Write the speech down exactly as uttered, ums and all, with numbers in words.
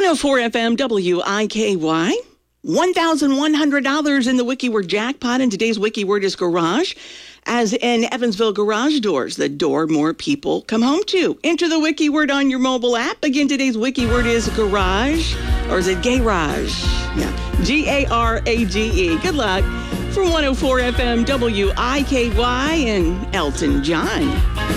one oh four F M W I K Y. one thousand one hundred dollars in the WikiWord jackpot, and today's WikiWord is garage. As in Evansville Garage Doors, the door more people come home to. Enter the WikiWord on your mobile app. Again, today's WikiWord is garage, or is it garage? Yeah, G A R A G E. Good luck. From one oh four F M W I K Y and Elton John.